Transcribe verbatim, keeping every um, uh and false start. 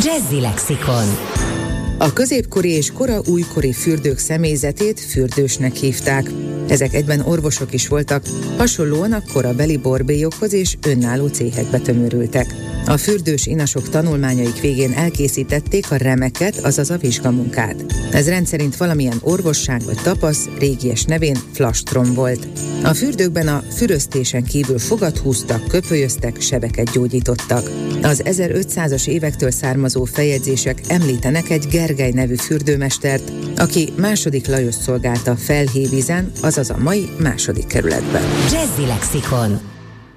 Jazzy Lexikon. A középkori és kora újkori fürdők személyzetét fürdősnek hívták. Ezek egyben orvosok is voltak, hasonlóan a korabeli borbélyokhoz és önálló céhekbe tömörültek. A fürdős inasok tanulmányaik végén elkészítették a remeket, azaz a vizsgamunkát. Ez rendszerint valamilyen orvosság vagy tapasz, régies nevén flastrom volt. A fürdőkben a füröztésen kívül fogat húztak, köpölyöztek, sebeket gyógyítottak. Az ezerötszázas évektől származó feljegyzések említenek egy Gergely nevű fürdőmestert, aki második Lajos szolgálta Felhévízen, azaz a mai második kerületben. Jazzy Lexikon.